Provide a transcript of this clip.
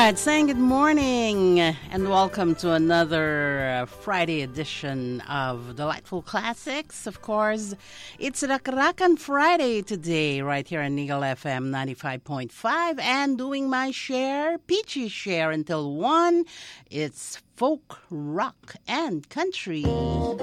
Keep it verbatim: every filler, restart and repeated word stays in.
right, saying good morning and welcome to another uh, Friday edition of Delightful Classics. Of course, it's Rakarakan Friday today, right here on Eagle F M ninety-five point five, and doing my share, Peachy share until one. It's folk, rock, and country.